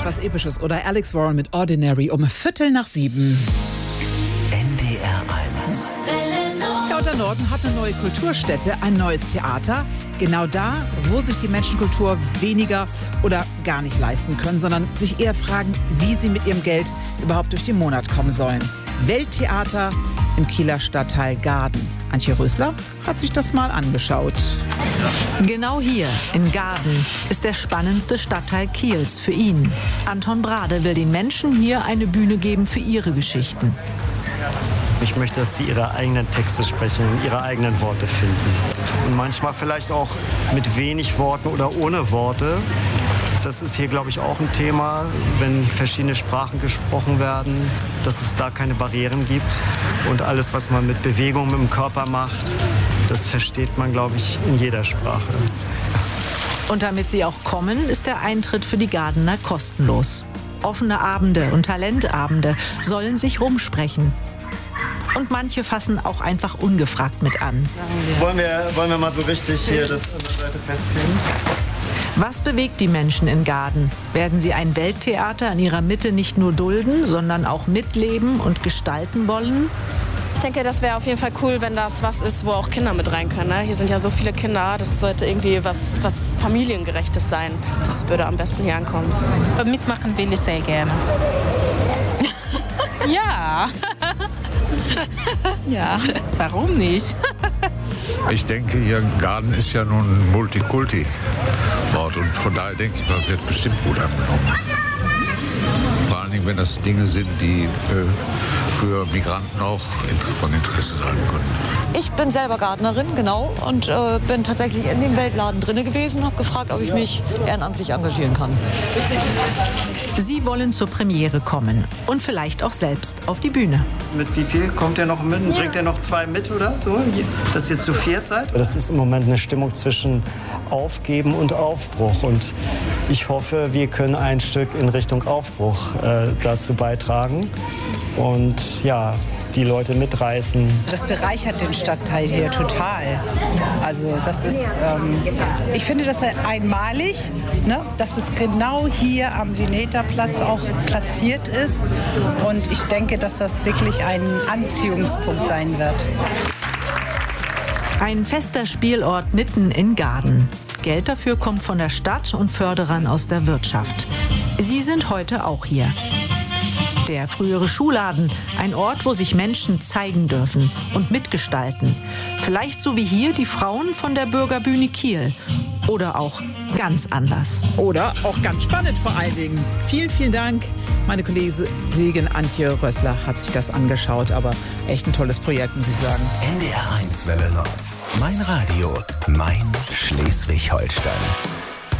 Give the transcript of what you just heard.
was Episches, oder? Alex Warren mit Ordinary um 7:15. NDR 1. Ja, und der Norden hat eine neue Kulturstätte, ein neues Theater. Genau da, wo sich die Menschen Kultur weniger oder gar nicht leisten können, sondern sich eher fragen, wie sie mit ihrem Geld überhaupt durch den Monat kommen sollen. Welttheater im Kieler Stadtteil Gaden. Antje Rösler hat sich das mal angeschaut. Genau hier, in Gaden, ist der spannendste Stadtteil Kiels für ihn. Anton Brade will den Menschen hier eine Bühne geben für ihre Geschichten. Ich möchte, dass sie ihre eigenen Texte sprechen, ihre eigenen Worte finden. Und manchmal vielleicht auch mit wenig Worten oder ohne Worte. Das ist hier, glaube ich, auch ein Thema, wenn verschiedene Sprachen gesprochen werden, dass es da keine Barrieren gibt. Und alles, was man mit Bewegung, mit dem Körper macht, das versteht man, glaube ich, in jeder Sprache. Und damit sie auch kommen, ist der Eintritt für die Gadener kostenlos. Offene Abende und Talentabende sollen sich rumsprechen. Und manche fassen auch einfach ungefragt mit an. Wollen wir mal so richtig hier das an der Seite festlegen? Was bewegt die Menschen in Gaden? Werden sie ein Welttheater in ihrer Mitte nicht nur dulden, sondern auch mitleben und gestalten wollen? Ich denke, das wäre auf jeden Fall cool, wenn das was ist, wo auch Kinder mit rein können. Ne? Hier sind ja so viele Kinder, das sollte irgendwie was Familiengerechtes sein. Das würde am besten hier ankommen. Mitmachen will ich sehr gerne. Ja. Ja, warum nicht? Ich denke, hier in Gaden ist ja nun ein Multikulti-Ort und von daher denke ich, das wird bestimmt gut angenommen. Vor allen Dingen, wenn das Dinge sind, die für Migranten auch von Interesse sein können. Ich bin selber Gardnerin, genau, und bin tatsächlich in dem Weltladen drin gewesen und habe gefragt, ob ich mich ehrenamtlich engagieren kann. Sie wollen zur Premiere kommen und vielleicht auch selbst auf die Bühne. Mit wie viel kommt ihr noch mit? Bringt ihr noch 2 mit oder so? Dass ihr jetzt zu 4 seid? Das ist im Moment eine Stimmung zwischen Aufgeben und Aufbruch. Und ich hoffe, wir können ein Stück in Richtung Aufbruch dazu beitragen. Und ja, die Leute mitreißen. Das bereichert den Stadtteil hier total. Also das ist, ich finde das einmalig, ne, dass es genau hier am Veneterplatz auch platziert ist. Und ich denke, dass das wirklich ein Anziehungspunkt sein wird. Ein fester Spielort mitten in Gaden. Geld dafür kommt von der Stadt und Förderern aus der Wirtschaft. Sie sind heute auch hier. Der frühere Schuhladen, ein Ort, wo sich Menschen zeigen dürfen und mitgestalten. Vielleicht so wie hier die Frauen von der Bürgerbühne Kiel. Oder auch ganz anders. Oder auch ganz spannend vor allen Dingen. Vielen, vielen Dank. Meine Kollegin Antje Rösler hat sich das angeschaut, aber echt ein tolles Projekt, muss ich sagen. NDR 1 Welle Nord. Mein Radio, mein Schleswig-Holstein.